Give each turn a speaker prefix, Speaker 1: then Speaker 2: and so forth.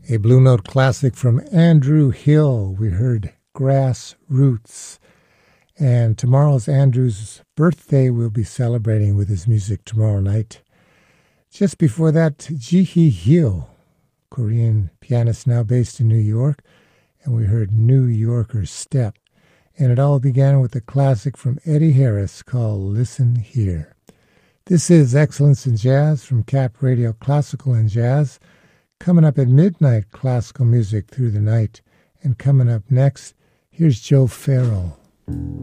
Speaker 1: A Blue Note classic from Andrew Hill. We heard Grassroots. And tomorrow's Andrew's birthday. We'll be celebrating with his music tomorrow night. Just before that, Jihi Hyo, Korean pianist now based in New York. And we heard New Yorker Step. And it all began with a classic from Eddie Harris called Listen Here. This is Excellence in Jazz from Cap Radio Classical and Jazz. Coming up at midnight, classical music through the night. And coming up next, here's Joe Farrell.